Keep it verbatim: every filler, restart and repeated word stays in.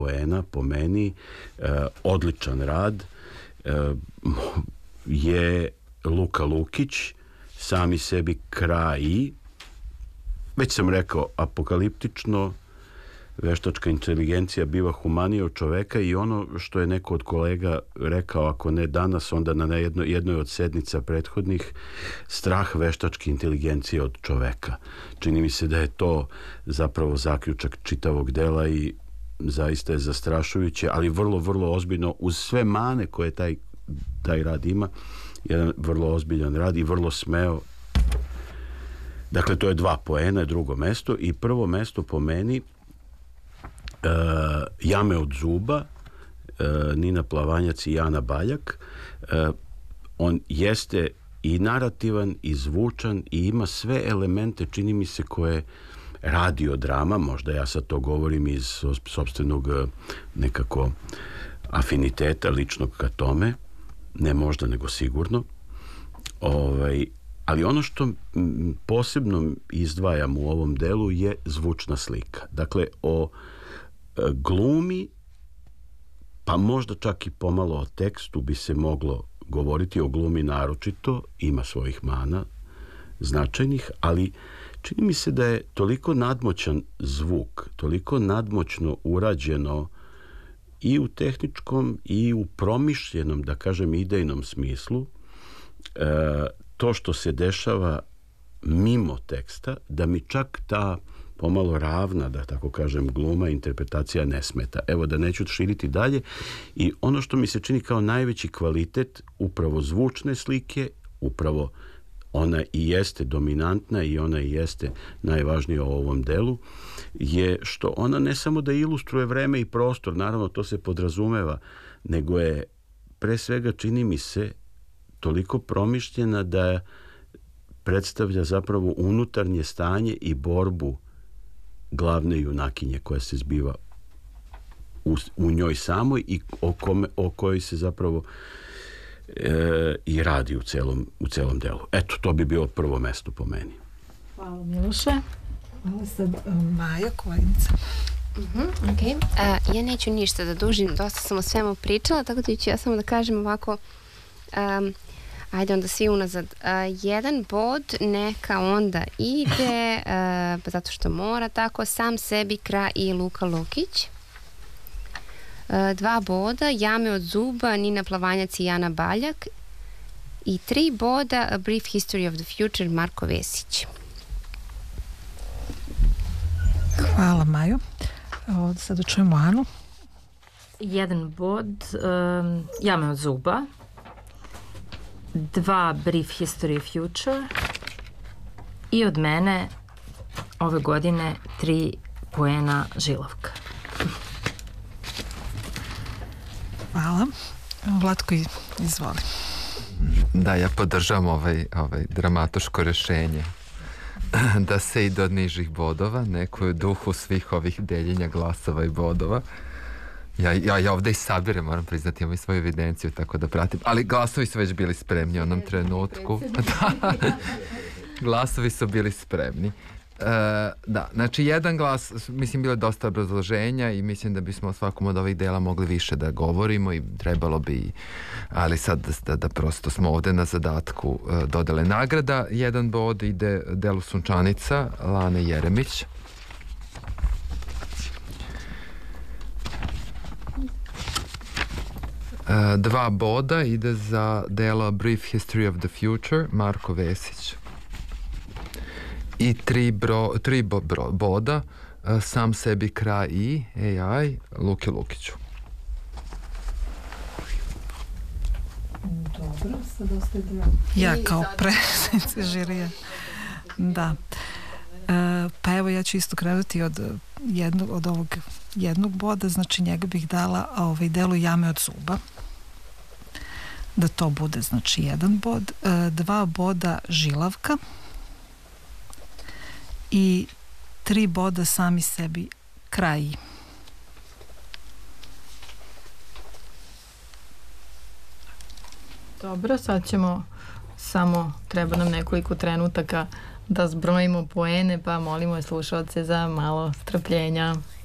poena, po meni, e, odličan rad, e, je Luka Lukić, Sami sebi kraji, već sam rekao, apokaliptično, veštačka inteligencija biva humanija od čoveka i ono što je neko od kolega rekao, ako ne danas, onda na jedno, jednoj od sednica prethodnih, strah veštačke inteligencije od čoveka. Čini mi se da je to zapravo zaključak čitavog dela i zaista je zastrašujuće, ali vrlo, vrlo ozbiljno, uz sve mane koje taj, taj rad ima, jedan vrlo ozbiljan rad i vrlo smeo. Dakle, to je dva poena, drugo mesto i prvo mesto po meni Uh, Jame od zuba, uh, Nina Plavanjac i Jana Baljak. Uh, on jeste i narativan i zvučan i ima sve elemente, čini mi se, koje radiodrama, možda ja sad to govorim iz sopstvenog nekako afiniteta ličnog ka tome, ne možda nego sigurno, ovaj, ali ono što posebno izdvajam u ovom delu je zvučna slika. Dakle, o glumi, pa možda čak i pomalo o tekstu bi se moglo govoriti, o glumi naročito, ima svojih mana značajnih, ali čini mi se da je toliko nadmoćan zvuk, toliko nadmoćno urađeno i u tehničkom i u promišljenom, da kažem, idejnom smislu, e, to što se dešava mimo teksta, da mi čak ta pomalo ravna, da tako kažem, gluma, interpretacija ne smeta. Evo, da neću širiti dalje. I ono što mi se čini kao najveći kvalitet upravo zvučne slike, upravo ona i jeste dominantna i ona i jeste najvažnija u ovom delu, je što ona ne samo da ilustruje vreme i prostor, naravno to se podrazumeva, nego je pre svega, čini mi se, toliko promišljena da predstavlja zapravo unutarnje stanje i borbu glavne junakinje koja se zbiva u, u njoj samoj i o, kome, o kojoj se zapravo e, i radi u celom, u celom delu. Eto, to bi bilo prvo mesto po meni. Hvala, Miloše. Hvala sad um, Maja, kolegica. Uh-huh, okay. uh, ja neću ništa da dužim, dosta sam o svemu pričala, tako da ću ja samo da kažem ovako, um, ajde onda svi unazad. Uh, jedan bod neka onda ide, uh, zato što mora tako, Sam sebi kraj i Luka Lukić. Uh, dva boda, Jame od zuba, Nina Plavanjac i Jana Baljak. I tri boda, A Brief History of the Future, Marko Vesić. Hvala, Maju. Od sada čujemo Anu. Jedan bod, um, Jame od zuba. Dva Brief History of Future i od mene ove godine tri poena Žilavka. Hvala. Vlatko, izvoli. Da, ja podržavam ovaj, ovaj dramatoško rešenje da se ide od nižih bodova, neko je duhu svih ovih deljenja glasova i bodova. Ja, ja, ja ovde i sabirem, moram priznati, imam i svoju evidenciju, tako da pratim. Ali glasovi su već bili spremni u onom trenutku. Da, glasovi su bili spremni. E, da, znači jedan glas, mislim, bilo je dosta obrazloženja i mislim da bismo o svakom od ovih dela mogli više da govorimo i trebalo bi, ali sad da, da prosto smo ovde na zadatku e, dodele nagrada. Jedan bod ide delu Sunčanica, Lane Jeremić. Uh, dva boda ide za delo Brief History of the Future, Marko Vesić. I tri, bro, tri bo, bro, boda, uh, Sam sebi kraj i A I, Luki Lukiću. Dobro, sad ostaje da... Ja kao predsjednica žirija. Da. Uh, pa evo, ja ću isto krenuti od jednog, od ovog jednog boda, znači njega bih dala ovaj delu Jame od zuba. Da to bude, znači, jedan bod. E, dva boda Žilavka i tri boda Sami sebi kraji. Dobro, sad ćemo samo, treba nam nekoliko trenutaka da zbrojimo poene, pa molimo slušalce za malo strpljenja.